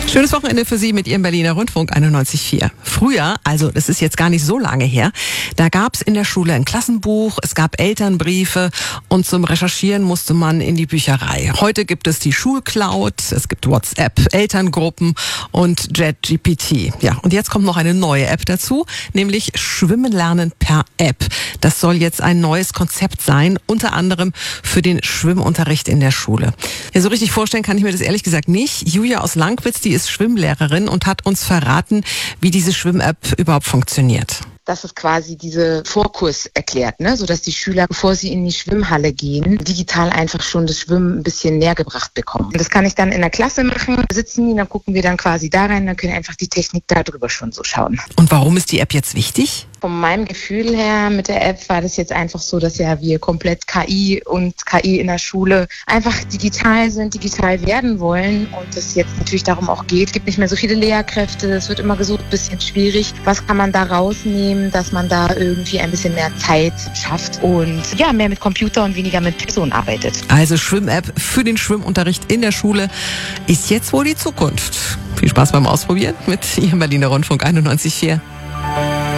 Schönes Wochenende für Sie mit Ihrem Berliner Rundfunk 91.4. Früher, also das ist jetzt gar nicht so lange her, da gab es in der Schule ein Klassenbuch, es gab Elternbriefe und zum Recherchieren musste man in die Bücherei. Heute gibt es die Schulcloud, es gibt WhatsApp, Elterngruppen und JetGPT. Ja, und jetzt kommt noch eine neue App dazu, nämlich Schwimmen lernen per App. Das soll jetzt ein neues Konzept sein, unter anderem für den Schwimmunterricht in der Schule. Ja, so richtig vorstellen kann ich mir das ehrlich gesagt nicht. Julia aus Langwitz, die ist Schwimmlehrerin und hat uns verraten, wie diese Schwimm-App überhaupt funktioniert. Dass es quasi diese Vorkurs erklärt, ne? Sodass die Schüler, bevor sie in die Schwimmhalle gehen, digital einfach schon das Schwimmen ein bisschen näher gebracht bekommen. Und das kann ich dann in der Klasse machen, sitzen die, dann gucken wir dann quasi da rein, dann können einfach die Technik darüber schon so schauen. Und warum ist die App jetzt wichtig? Von meinem Gefühl her mit der App war das jetzt einfach so, dass ja wir komplett KI in der Schule einfach digital sind, digital werden wollen und es jetzt natürlich darum auch geht. Es gibt nicht mehr so viele Lehrkräfte, es wird immer so ein bisschen schwierig. Was kann man da rausnehmen, dass man da irgendwie ein bisschen mehr Zeit schafft und ja, mehr mit Computer und weniger mit Personen arbeitet. Also Schwimm-App für den Schwimmunterricht in der Schule ist jetzt wohl die Zukunft. Viel Spaß beim Ausprobieren mit Ihrem Berliner Rundfunk 91.4.